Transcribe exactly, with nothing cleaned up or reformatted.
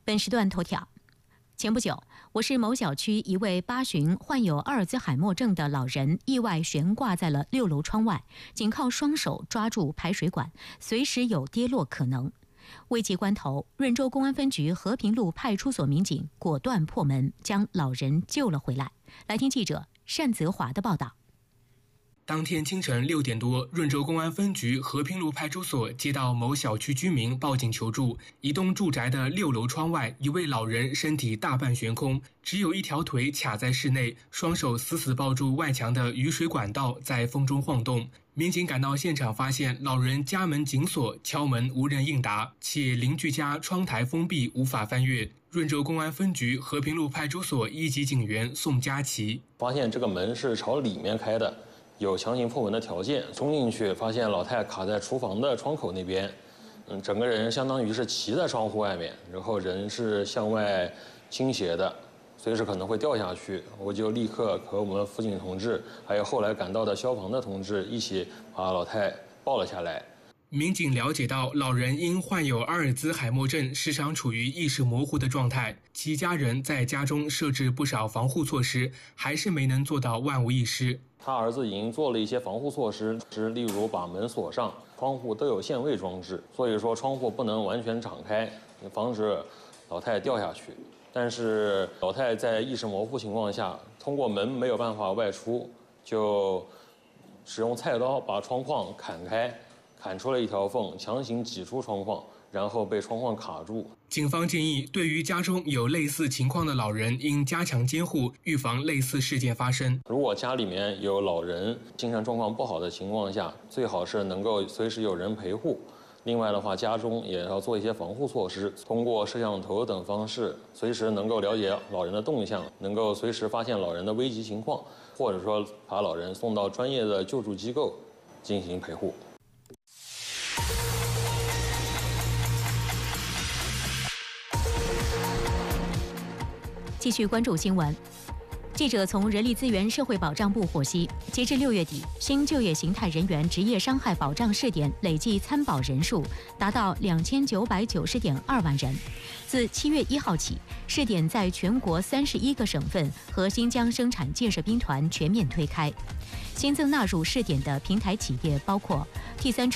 本时段头条：前不久，我市某小区一位八旬患有阿尔兹海默症的老人意外悬挂在了六楼窗外，仅靠双手抓住排水管，随时有跌落可能。危急关头，润州公安分局和平路派出所民警果断破门，将老人救了回来。来听记者单泽华的报道。 当天清晨六点多，润州公安分局和平路派出所接到某小区居民报警求助，一栋住宅的六楼窗外，一位老人身体大半悬空，只有一条腿卡在室内，双手死死抱住外墙的雨水管道，在风中晃动。民警赶到现场，发现老人家门紧锁，敲门无人应答，且邻居家窗台封闭，无法翻越。润州公安分局和平路派出所一级警员宋佳琪发现这个门是朝里面开的，有强行破门的条件，冲进去发现老太卡在厨房的窗口那边，嗯，整个人相当于是骑在窗户外面，然后人是向外倾斜的，随时可能会掉下去。我就立刻和我们辅警同志，还有后来赶到的消防的同志一起把老太抱了下来。 民警了解到，老人因患有阿尔兹海默症，时常处于意识模糊的状态，其家人在家中设置不少防护措施，还是没能做到万无一失。 他儿子已经做了一些防护措施，例如把门锁上，窗户都有限位装置，所以说窗户不能完全敞开，防止老太掉下去。但是老太在意识模糊情况下，通过门没有办法外出，就使用菜刀把窗框砍开，砍出了一条缝，强行挤出窗框，然后被窗框卡住。 警方建议，对于家中有类似情况的老人，应加强监护，预防类似事件发生。 如果家里面有老人精神状况不好的情况下，最好是能够随时有人陪护。另外的话，家中也要做一些防护措施，通过摄像头等方式，随时能够了解老人的动向，能够随时发现老人的危急情况，或者说把老人送到专业的救助机构进行陪护。 继续关注新闻。记者从人力资源社会保障部获悉，截至六月底，新就业形态人员职业伤害保障试点累计参保人数达到两千九百九十点二万人。自七月一号起，试点在全国三十一个省份和新疆生产建设兵团全面推开。新增纳入试点的平台企业包括 T 三